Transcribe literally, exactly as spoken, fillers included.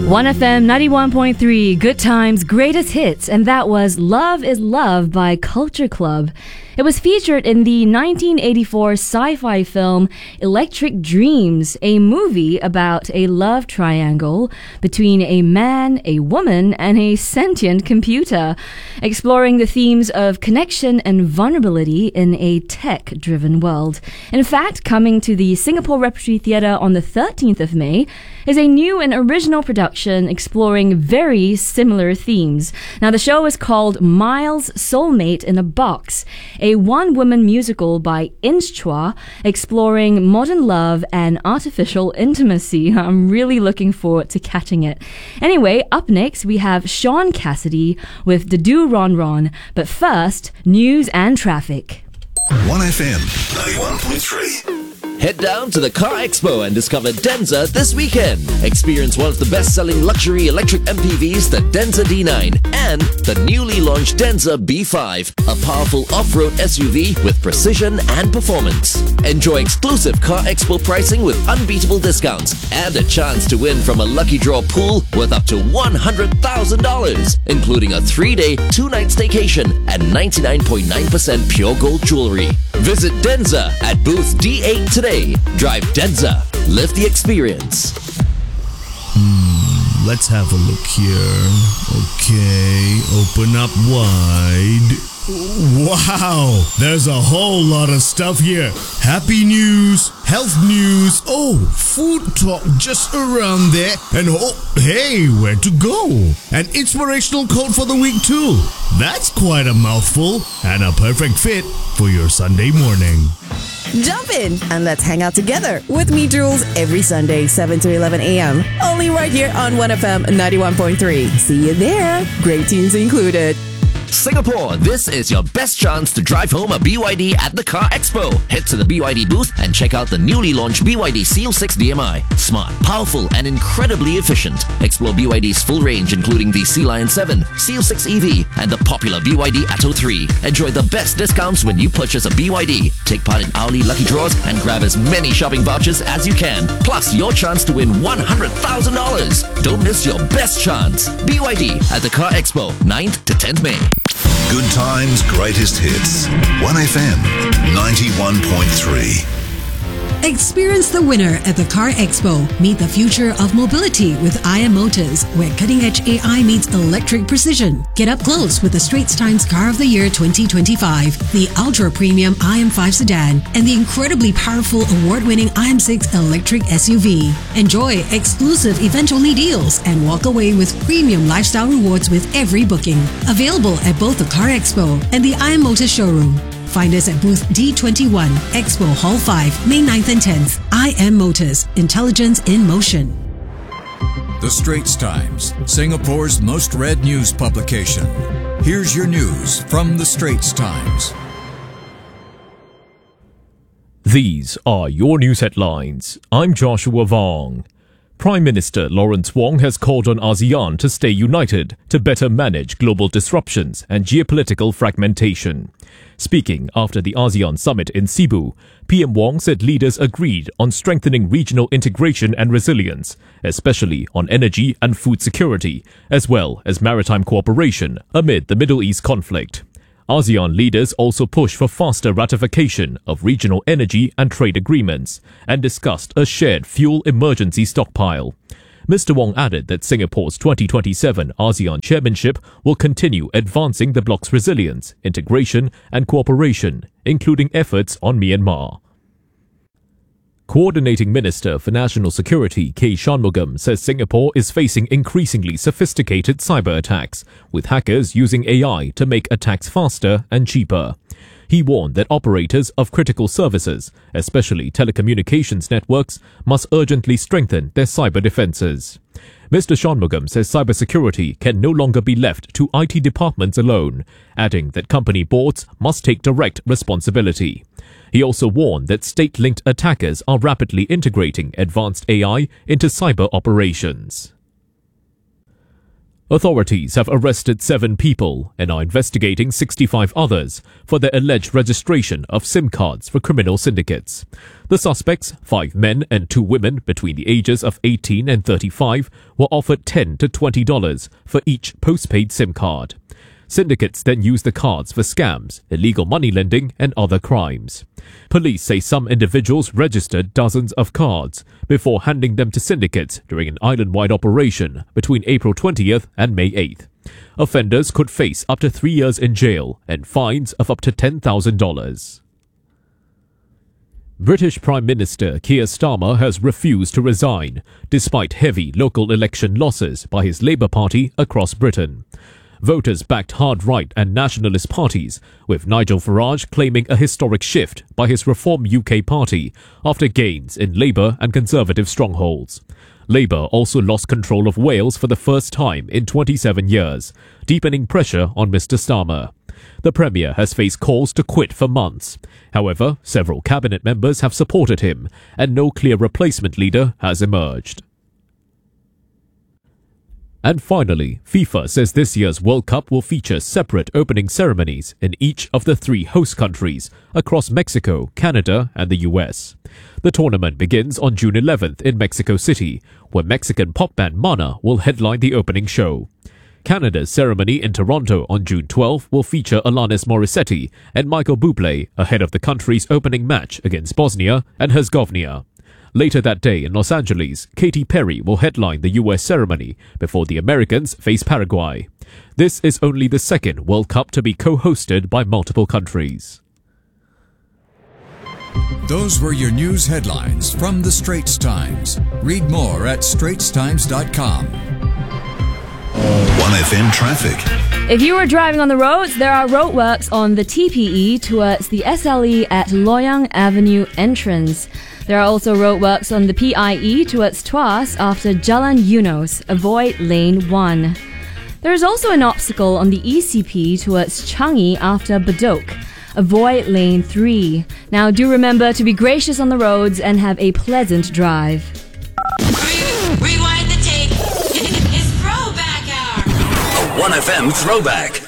one F M ninety-one point three, Good Times, Greatest Hits, and that was Love is Love by Culture Club. It was featured in the nineteen eighty-four sci-fi film Electric Dreams, a movie about a love triangle between a man, a woman, and a sentient computer, exploring the themes of connection and vulnerability in a tech-driven world. In fact, coming to the Singapore Repertory Theatre on the thirteenth of May is a new and original production exploring very similar themes. Now, the show is called Miles' Soulmate in a Box, a one-woman musical by Inch Chua exploring modern love and artificial intimacy. I'm really looking forward to catching it. Anyway, up next we have Sean Cassidy with the Do Ron Ron, but first, news and traffic. one F M ninety-one point three. Head down to the Car Expo and discover Denza this weekend. Experience one of the best-selling luxury electric M P Vs, the Denza D nine, and the newly launched Denza B five, a powerful off-road S U V with precision and performance. Enjoy exclusive Car Expo pricing with unbeatable discounts and a chance to win from a lucky draw pool worth up to one hundred thousand dollars, including a three-day, two-night staycation and ninety-nine point nine percent pure gold jewelry. Visit Denza at booth D eight today. Drive Denza. Live the experience. Hmm, let's have a look here. Okay, open up wide. Wow, there's a whole lot of stuff here. Happy news, health news, oh, food talk just around there, and oh, hey, where to go? An inspirational quote for the week too. That's quite a mouthful and a perfect fit for your Sunday morning. Jump in and let's hang out together with me, Jules, every Sunday, seven to eleven a.m. Only right here on one F M ninety-one point three. See you there. Great tunes included. Singapore, this is your best chance to drive home a B Y D at the Car Expo. Head to the B Y D booth and check out the newly launched B Y D Seal six D M I. Smart, powerful, and incredibly efficient. Explore B Y D's full range, including the Sea Lion seven, Seal six E V, and the popular B Y D Atto three. Enjoy the best discounts when you purchase a B Y D. Take part in hourly lucky draws and grab as many shopping vouchers as you can. Plus, your chance to win one hundred thousand dollars. Don't miss your best chance. B Y D at the Car Expo, ninth to tenth May. Good Times, Greatest Hits. one F M ninety-one point three. Experience the winner at the Car Expo. Meet the future of mobility with I M Motors, where cutting-edge A I meets electric precision. Get up close with the Straits Times Car of the Year twenty twenty-five, the ultra-premium I M five sedan, and the incredibly powerful award-winning I M six electric S U V. Enjoy exclusive event-only deals and walk away with premium lifestyle rewards with every booking. Available at both the Car Expo and the I M Motors showroom. Find us at booth D twenty-one, Expo Hall five, May ninth and tenth. I M Motors, intelligence in motion. The Straits Times, Singapore's most read news publication. Here's your news from The Straits Times. These are your news headlines. I'm Joshua Vong. Prime Minister Lawrence Wong has called on ASEAN to stay united to better manage global disruptions and geopolitical fragmentation. Speaking after the ASEAN summit in Cebu, P M Wong said leaders agreed on strengthening regional integration and resilience, especially on energy and food security, as well as maritime cooperation amid the Middle East conflict. ASEAN leaders also pushed for faster ratification of regional energy and trade agreements and discussed a shared fuel emergency stockpile. Mister Wong added that Singapore's twenty twenty-seven ASEAN chairmanship will continue advancing the bloc's resilience, integration and cooperation, including efforts on Myanmar. Coordinating Minister for National Security K. Shanmugam says Singapore is facing increasingly sophisticated cyber attacks, with hackers using A I to make attacks faster and cheaper. He warned that operators of critical services, especially telecommunications networks, must urgently strengthen their cyber defenses. Mister Shanmugam says cybersecurity can no longer be left to I T departments alone, adding that company boards must take direct responsibility. He also warned that state-linked attackers are rapidly integrating advanced A I into cyber operations. Authorities have arrested seven people and are investigating sixty-five others for their alleged registration of SIM cards for criminal syndicates. The suspects, five men and two women between the ages of eighteen and thirty-five, were offered ten to twenty dollars for each postpaid SIM card. Syndicates then use the cards for scams, illegal money lending, and other crimes. Police say some individuals registered dozens of cards before handing them to syndicates during an island-wide operation between April twentieth and May eighth. Offenders could face up to three years in jail and fines of up to ten thousand dollars. British Prime Minister Keir Starmer has refused to resign, despite heavy local election losses by his Labour Party across Britain. Voters backed hard-right and nationalist parties, with Nigel Farage claiming a historic shift by his Reform U K party after gains in Labour and Conservative strongholds. Labour also lost control of Wales for the first time in twenty-seven years, deepening pressure on Mr Starmer. The Premier has faced calls to quit for months. However, several cabinet members have supported him, and no clear replacement leader has emerged. And finally, FIFA says this year's World Cup will feature separate opening ceremonies in each of the three host countries across Mexico, Canada, and the U S. The tournament begins on June eleventh in Mexico City, where Mexican pop band Mana will headline the opening show. Canada's ceremony in Toronto on June twelfth will feature Alanis Morissette and Michael Bublé ahead of the country's opening match against Bosnia and Herzegovina. Later that day in Los Angeles, Katy Perry will headline the U S ceremony before the Americans face Paraguay. This is only the second World Cup to be co-hosted by multiple countries. Those were your news headlines from the Straits Times. Read more at straits times dot com. one F M traffic. If you are driving on the roads, there are roadworks on the T P E towards the S L E at Loyang Avenue entrance. There are also roadworks on the P I E towards Tuas after Jalan Eunos. Avoid lane one. There is also an obstacle on the E C P towards Changi after Bedok. Avoid lane three. Now do remember to be gracious on the roads and have a pleasant drive. Rewind the tape. It's throwback hour. A one F M throwback.